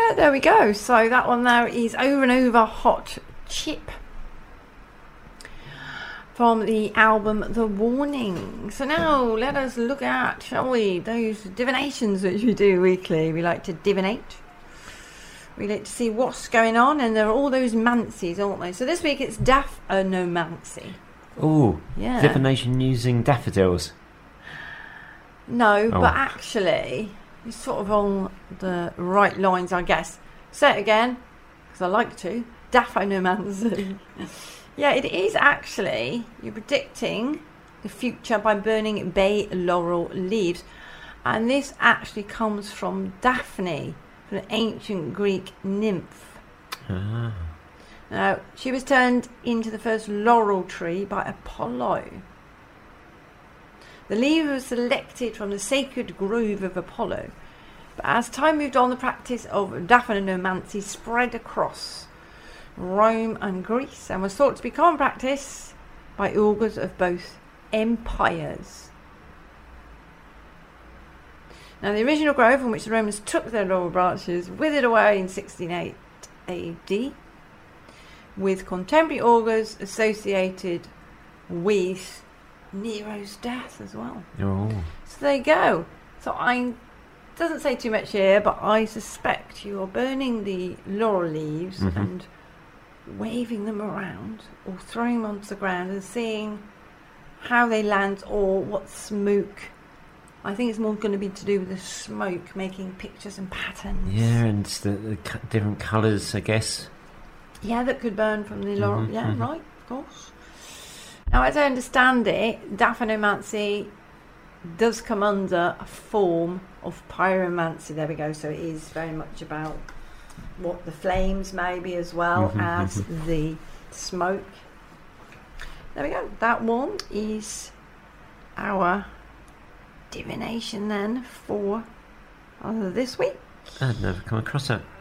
Yeah, there we go. So that one there is Over and Over Hot Chip from the album The Warning. So now let us look at, shall we, those divinations which we do weekly. We like to divinate. We like to see what's going on, and there are all those mancies, aren't they? So this week it's daphnomancy. Oh, yeah. Divination using daffodils. No, but actually, it's sort of on the right lines, I guess. Say it again, because I like to. Daphnomancy. Yeah, it is actually, you're predicting the future by burning bay laurel leaves. And this actually comes from Daphne, from an ancient Greek nymph. Ah. Now, she was turned into the first laurel tree by Apollo. The leaves were selected from the sacred grove of Apollo. But as time moved on, the practice of daphnomancy spread across Rome and Greece and was thought to be common practice by augurs of both empires. Now, the original grove from which the Romans took their laurel branches withered away in 68 AD, with contemporary augurs associated with Nero's death as well. Oh. So there you go. So doesn't say too much here, but I suspect you are burning the laurel leaves and waving them around or throwing them onto the ground and seeing how they land or what smoke. I think it's more going to be to do with the smoke, making pictures and patterns. Yeah, and the different colours, I guess. Yeah, that could burn from the laurel. Right, of course. Now, as I understand it, daphnomancy does come under a form of pyromancy. There we go. So it is very much about what the flames may be as well as the smoke. There we go. That one is our divination then for this week. I'd never come across that.